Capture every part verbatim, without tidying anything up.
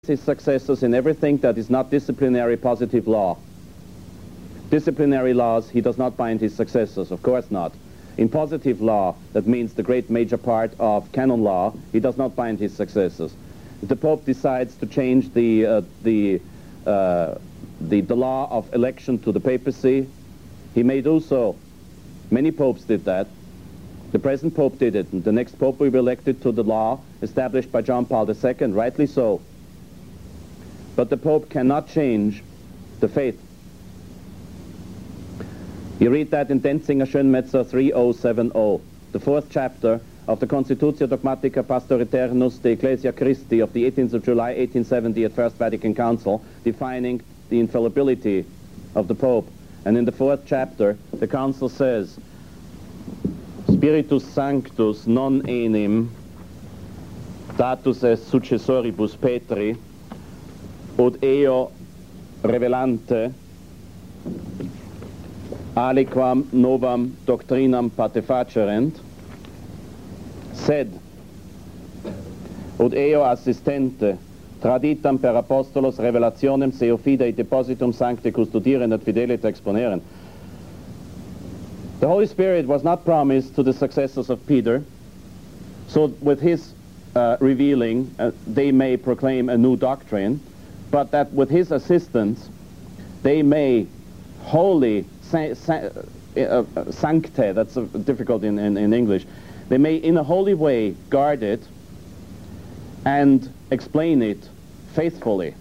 his successors in everything that is not disciplinary positive law. Disciplinary laws, he does not bind his successors, of course not. In positive law, that means the great major part of canon law, he does not bind his successors. If the Pope decides to change the, uh, the, uh, the, the law of election to the papacy, he may do so. Many popes did that. The present Pope did it, and the next Pope will be elected to the law established by John Paul the Second, rightly so. But the Pope cannot change the faith. You read that in Denzinger Schönmetzer three thousand seventy, the fourth chapter of the Constitutio Dogmatica Pastoriternus de Ecclesia Christi of the eighteenth of July eighteen seventy at First Vatican Council, defining the infallibility of the Pope. And in the fourth chapter, the Council says, Spiritus Sanctus non enim datus est successoribus Petri, ut eo revelante aliquam novam doctrinam patefacerent, sed ut eo assistente traditam per apostolos revelationem seu fidei depositum sancte custodieren et fidelite exponeren. The Holy Spirit was not promised to the successors of Peter, so with his uh, revealing uh, they may proclaim a new doctrine, but that with his assistance they may wholly sa sa uh, sancte, that's uh, difficult in, in, in English, they may in a holy way guard it and explain it faithfully.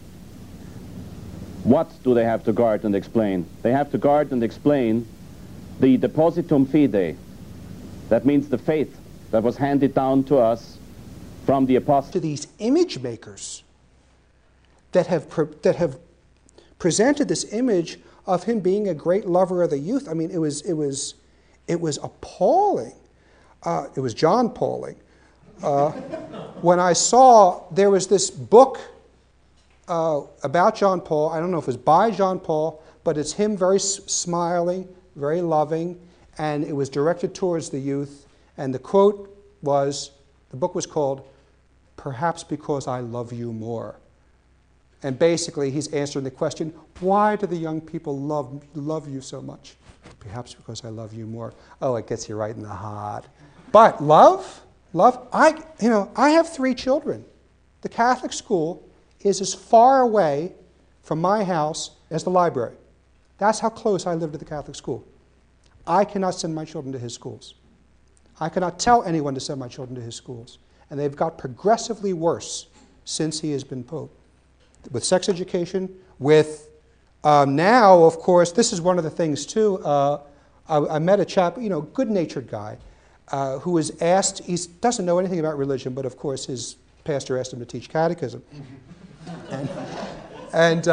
What do they have to guard and explain? They have to guard and explain the depositum fidei. That means the faith that was handed down to us from the apostles. To these image makers that have, pre that have presented this image of him being a great lover of the youth. I mean, it was, it was, it was appalling. Uh, it was John Pauling. Uh, when I saw there was this book uh, about John Paul, I don't know if it was by John Paul, but it's him very s smiling, very loving, and it was directed towards the youth, and the quote was, the book was called, "Perhaps Because I Love You More." And basically he's answering the question, why do the young people love, love you so much? Perhaps because I love you more. Oh, it gets you right in the heart. But love, love, I, you know, I have three children. The Catholic school is as far away from my house as the library. That's how close I live to the Catholic school. I cannot send my children to his schools. I cannot tell anyone to send my children to his schools. And they've got progressively worse since he has been Pope. With sex education, with um, now, of course, this is one of the things too, uh, I, I met a chap, you know, good-natured guy, uh, who was asked, he doesn't know anything about religion, but of course his pastor asked him to teach catechism. and and